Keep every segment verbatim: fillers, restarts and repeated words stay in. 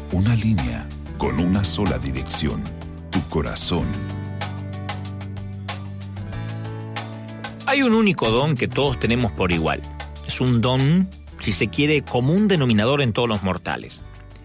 Una línea con una sola dirección, tu corazón. Hay un único don que todos tenemos por igual. Es un don, si se quiere, común denominador en todos los mortales.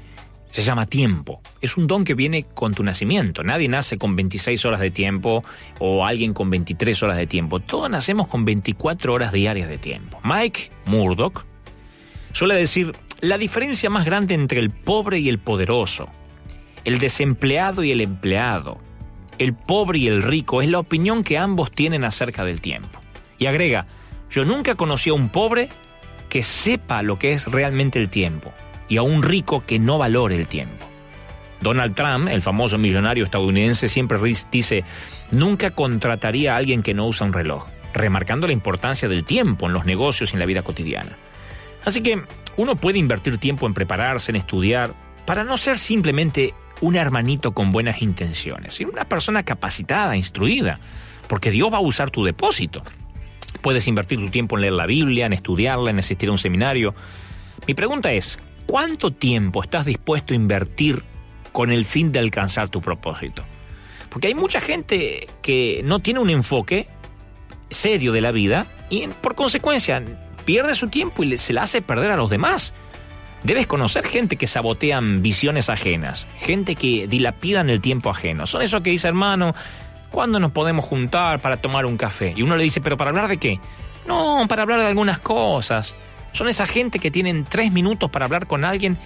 Se llama tiempo. Es un don que viene con tu nacimiento. Nadie nace con veintiséis horas de tiempo o alguien con veintitrés horas de tiempo. Todos nacemos con veinticuatro horas diarias de tiempo. Mike Murdock suele decir, la diferencia más grande entre el pobre y el poderoso, el desempleado y el empleado, el pobre y el rico, es la opinión que ambos tienen acerca del tiempo. Y agrega, yo nunca conocí a un pobre que sepa lo que es realmente el tiempo, y a un rico que no valore el tiempo. Donald Trump, el famoso millonario estadounidense, siempre dice, nunca contrataría a alguien que no usa un reloj, remarcando la importancia del tiempo en los negocios y en la vida cotidiana. Así que uno puede invertir tiempo en prepararse, en estudiar, para no ser simplemente un hermanito con buenas intenciones, sino una persona capacitada, instruida, porque Dios va a usar tu depósito. Puedes invertir tu tiempo en leer la Biblia, en estudiarla, en asistir a un seminario. Mi pregunta es, ¿cuánto tiempo estás dispuesto a invertir con el fin de alcanzar tu propósito? Porque hay mucha gente que no tiene un enfoque serio de la vida y por consecuencia pierde su tiempo y se la hace perder a los demás. Debes conocer gente que sabotean visiones ajenas, gente que dilapidan el tiempo ajeno. Son esos que dicen, hermano, ¿cuándo nos podemos juntar para tomar un café? Y uno le dice, ¿pero para hablar de qué? No, para hablar de algunas cosas. Son esa gente que tienen tres minutos para hablar con alguien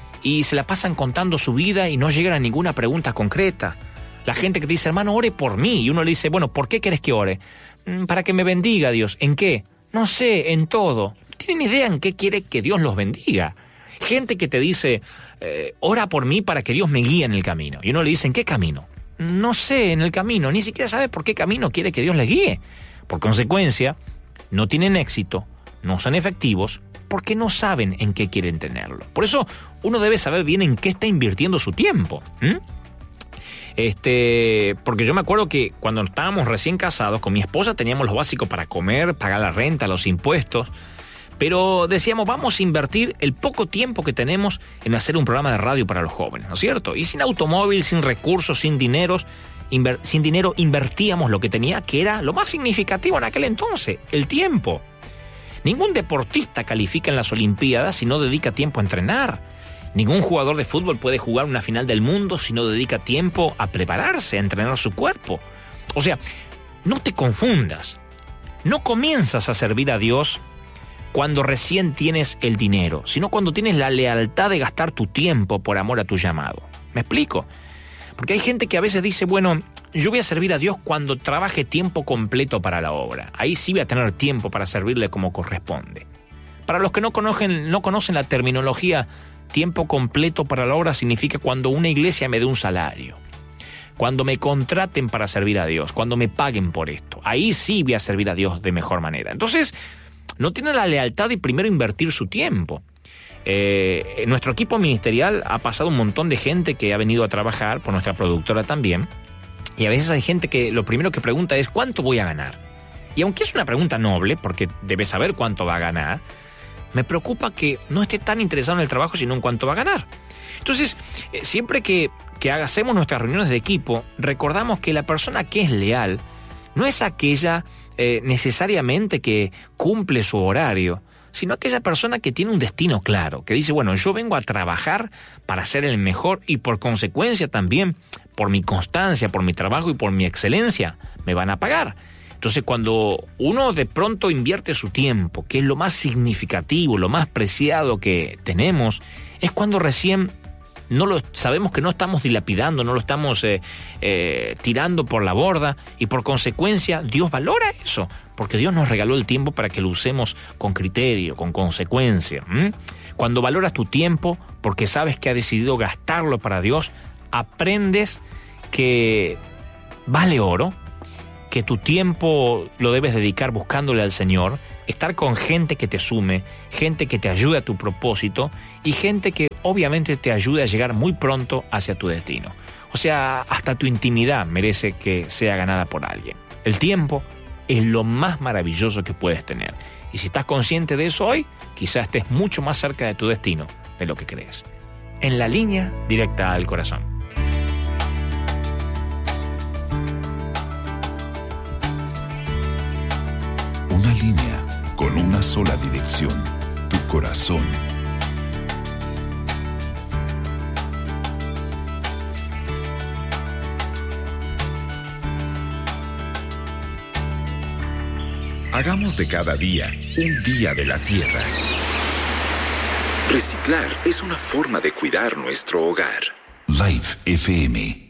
y se la pasan contando su vida y no llegan a ninguna pregunta concreta. La gente que te dice, hermano, ore por mí. Y uno le dice, bueno, ¿por qué querés que ore? Para que me bendiga Dios. ¿En qué? No sé, en todo. No tienen idea en qué quiere que Dios los bendiga. Gente que te dice, eh, ora por mí para que Dios me guíe en el camino. Y uno le dice, ¿en qué camino? No sé, en el camino. Ni siquiera sabe por qué camino quiere que Dios les guíe. Por consecuencia, no tienen éxito, no son efectivos, porque no saben en qué quieren tenerlo. Por eso uno debe saber bien en qué está invirtiendo su tiempo. ¿Mm? Este, porque yo me acuerdo que cuando estábamos recién casados con mi esposa teníamos lo básico para comer, pagar la renta, los impuestos, pero decíamos, vamos a invertir el poco tiempo que tenemos en hacer un programa de radio para los jóvenes, ¿no es cierto? Y sin automóvil, sin recursos, sin dineros, inver- sin dinero invertíamos lo que tenía, que era lo más significativo en aquel entonces, el tiempo. Ningún deportista califica en las Olimpiadas si no dedica tiempo a entrenar. Ningún jugador de fútbol puede jugar una final del mundo si no dedica tiempo a prepararse, a entrenar su cuerpo. O sea, no te confundas. No comienzas a servir a Dios cuando recién tienes el dinero, sino cuando tienes la lealtad de gastar tu tiempo por amor a tu llamado. ¿Me explico? Porque hay gente que a veces dice, bueno, yo voy a servir a Dios cuando trabaje tiempo completo para la obra. Ahí sí voy a tener tiempo para servirle como corresponde. Para los que no conocen, no conocen la terminología, tiempo completo para la obra significa cuando una iglesia me dé un salario, cuando me contraten para servir a Dios, cuando me paguen por esto. Ahí sí voy a servir a Dios de mejor manera. Entonces, no tiene la lealtad de primero invertir su tiempo. Eh, en nuestro equipo ministerial ha pasado un montón de gente que ha venido a trabajar, por nuestra productora también, y a veces hay gente que lo primero que pregunta es ¿cuánto voy a ganar? Y aunque es una pregunta noble, porque debe saber cuánto va a ganar, me preocupa que no esté tan interesado en el trabajo sino en cuánto va a ganar. Entonces, eh, siempre que, que hacemos nuestras reuniones de equipo, recordamos que la persona que es leal no es aquella eh, necesariamente que cumple su horario, sino aquella persona que tiene un destino claro, que dice, bueno, yo vengo a trabajar para ser el mejor y por consecuencia también, por mi constancia, por mi trabajo y por mi excelencia, me van a pagar. Entonces, cuando uno de pronto invierte su tiempo, que es lo más significativo, lo más preciado que tenemos, es cuando recién no lo sabemos que no estamos dilapidando, no lo estamos eh, eh, tirando por la borda y por consecuencia Dios valora eso, porque Dios nos regaló el tiempo para que lo usemos con criterio, con consecuencia. ¿Mm? Cuando valoras tu tiempo porque sabes que has decidido gastarlo para Dios, aprendes que vale oro, que tu tiempo lo debes dedicar buscándole al Señor, estar con gente que te sume, gente que te ayude a tu propósito y gente que obviamente te ayude a llegar muy pronto hacia tu destino. O sea, hasta tu intimidad merece que sea ganada por alguien. El tiempo es lo más maravilloso que puedes tener. Y si estás consciente de eso hoy, quizás estés mucho más cerca de tu destino de lo que crees. en la línea directa al corazón. Una línea con una sola dirección, tu corazón. Hagamos de cada día un día de la tierra. Reciclar es una forma de cuidar nuestro hogar. Life F M.